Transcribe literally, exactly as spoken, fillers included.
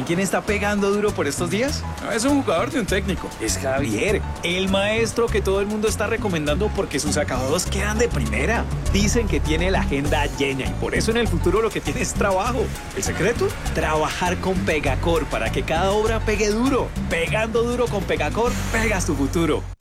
quién está pegando duro por estos días? No es un jugador de un técnico. Es Javier, el maestro que todo el mundo está recomendando porque sus acabados quedan de primera. Dicen que tiene la agenda llena y por eso en el futuro lo que tiene es trabajo. ¿El secreto? Trabajar con Pegacor para que cada obra pegue duro. Pegando duro con Pegacor, pegas tu futuro.